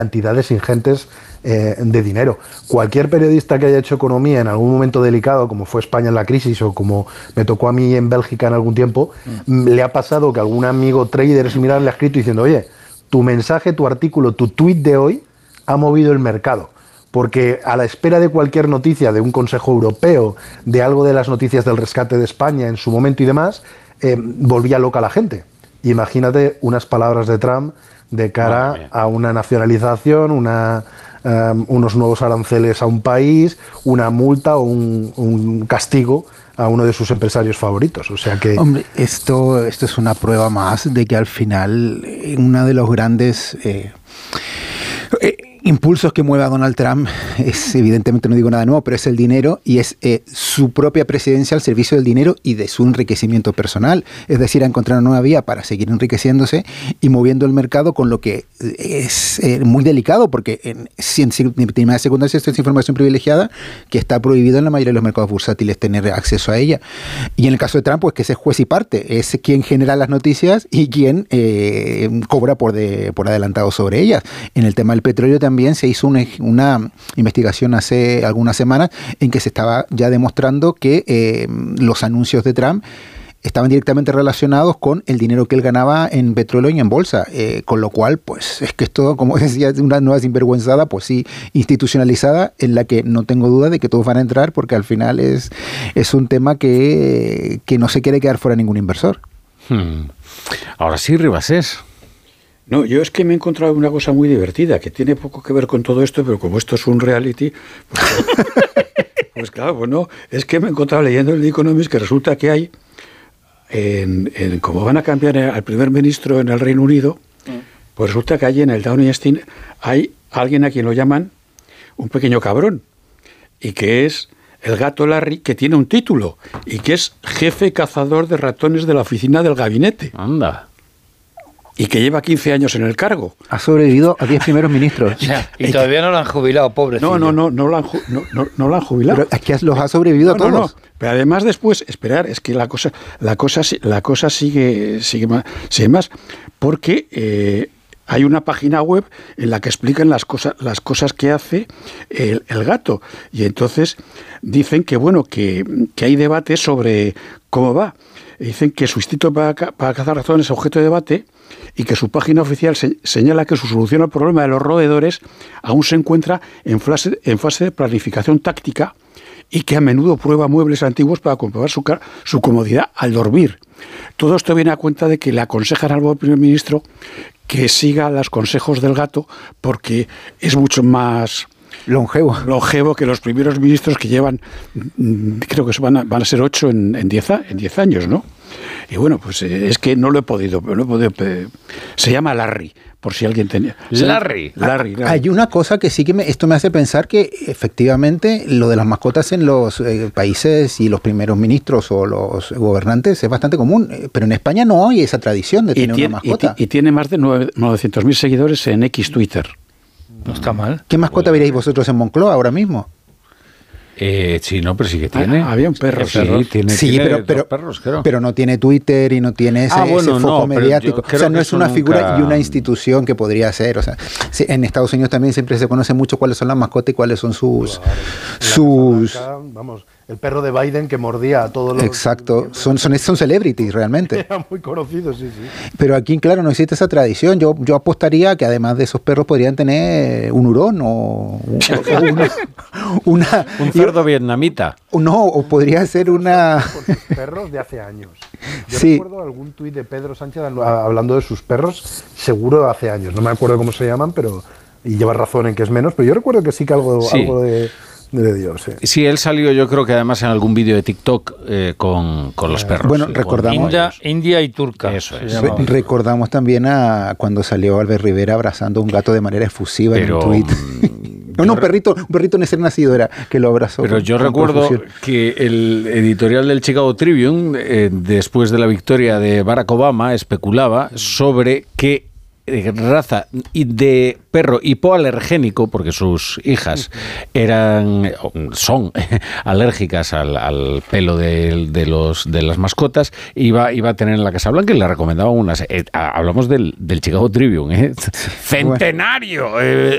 cantidades ingentes de dinero. Cualquier periodista que haya hecho economía en algún momento delicado, como fue España en la crisis o como me tocó a mí en Bélgica en algún tiempo, le ha pasado que algún amigo trader similar le ha escrito diciendo, oye, tu mensaje, tu artículo, tu tuit de hoy ha movido el mercado. Porque a la espera de cualquier noticia de un Consejo Europeo, de algo de las noticias del rescate de España en su momento y demás, volvía loca la gente. Imagínate unas palabras de Trump de cara a una nacionalización, unos nuevos aranceles a un país, una multa o un castigo a uno de sus empresarios favoritos. O sea que... Hombre, esto es una prueba más de que al final uno de los grandes... impulsos que mueve a Donald Trump es, evidentemente no digo nada nuevo, pero es el dinero y es su propia presidencia al servicio del dinero y de su enriquecimiento personal. Es decir, a encontrar una nueva vía para seguir enriqueciéndose y moviendo el mercado, con lo que es muy delicado, porque en primera secundaria esto es información privilegiada que está prohibido en la mayoría de los mercados bursátiles tener acceso a ella. Y en el caso de Trump, pues que ese es juez y parte, es quien genera las noticias y quien cobra por adelantado sobre ellas. En el tema del petróleo también se hizo una investigación hace algunas semanas en que se estaba ya demostrando que los anuncios de Trump estaban directamente relacionados con el dinero que él ganaba en petróleo y en bolsa, con lo cual, pues es que esto, como decía, es una nueva sinvergüenzada, pues sí, institucionalizada, en la que no tengo duda de que todos van a entrar, porque al final es un tema que no se quiere quedar fuera ningún inversor. Ahora sí, Ribasés. No, yo es que me he encontrado una cosa muy divertida, que tiene poco que ver con todo esto, pero como esto es un reality, pues claro, bueno, es que me he encontrado leyendo el The Economist que resulta que hay, como van a cambiar al primer ministro en el Reino Unido, pues resulta que hay en el Downing Street, hay alguien a quien lo llaman un pequeño cabrón, y que es el gato Larry, que tiene un título, y que es jefe cazador de ratones de la oficina del gabinete. Anda. Y que lleva 15 años en el cargo. Ha sobrevivido a 10 primeros ministros. Y todavía no lo han jubilado, pobrecito. No lo han jubilado. Pero es que los ha sobrevivido a todos. No. Pero además después, esperar, es que la cosa sigue más, porque hay una página web en la que explican las cosas que hace el gato. Y entonces dicen que bueno, que hay debate sobre cómo va. Dicen que su instinto para cazar ratones es objeto de debate y que su página oficial señala que su solución al problema de los roedores aún se encuentra en fase de planificación táctica y que a menudo prueba muebles antiguos para comprobar su comodidad al dormir. Todo esto viene a cuenta de que le aconsejan al primer ministro que siga los consejos del gato, porque es mucho más longevo que los primeros ministros, que llevan, creo que van a ser 8 en 10 años, ¿no? Y bueno, pues es que no lo he podido. Se llama Larry, por si alguien tenía. Larry. Hay una cosa que sí que esto me hace pensar que efectivamente lo de las mascotas en los países y los primeros ministros o los gobernantes es bastante común, pero en España no hay esa tradición de tener una mascota. Y tiene más de 900.000 seguidores en X Twitter. No está mal. ¿Qué mascota veréis vosotros en Moncloa ahora mismo? Sí, no, pero sí que tiene. Había un perro. Tiene dos perros, creo. Pero no tiene Twitter y no tiene ese foco mediático. O sea, no es una figura y una institución que podría ser. O sea, en Estados Unidos también siempre se conoce mucho cuáles son las mascotas y cuáles son sus... Vamos, el perro de Biden que mordía a todos los... Exacto, son celebrities realmente. Eran muy conocidos, sí. Pero aquí, claro, no existe esa tradición. Yo apostaría que además de esos perros podrían tener un hurón o un cerdo vietnamita. No, o podría ser una... Con sus perros de hace años. Yo sí. recuerdo algún tuit de Pedro Sánchez hablando de sus perros, seguro de hace años. No me acuerdo cómo se llaman, pero... Y lleva razón en que es menos, pero yo recuerdo que sí que algo de Dios. Sí, él salió, yo creo que además en algún vídeo de TikTok con los perros. Bueno, recordamos... India y turca. Eso es. Recordamos también a cuando salió Albert Rivera abrazando a un gato de manera efusiva en un tuit. Un perrito recién nacido era que lo abrazó. Pero yo recuerdo que el editorial del Chicago Tribune, después de la victoria de Barack Obama, especulaba sobre qué raza de perro hipoalergénico, porque sus hijas son alérgicas al pelo de las mascotas, iba a tener en la Casa Blanca, y le recomendaban unas. Hablamos del Chicago Tribune, centenario,